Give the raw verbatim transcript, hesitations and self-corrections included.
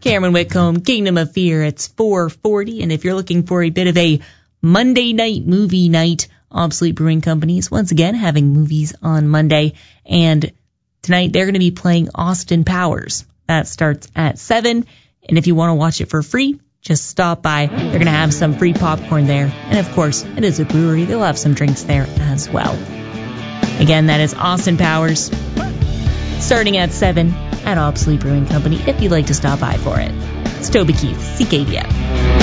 Cameron Whitcomb, Kingdom of Fear. It's four forty, and if you're looking for a bit of a Monday night movie night, Obsolete Brewing Company is once again having movies on Monday, and tonight they're going to be playing Austin Powers. That starts at seven, and if you want to watch it for free, just stop by. They're going to have some free popcorn there, and of course, it is a brewery. They'll have some drinks there as well. Again, that is Austin Powers, starting at seven at Obsolete Brewing Company if you'd like to stop by for it. It's Toby Keith, C K D F.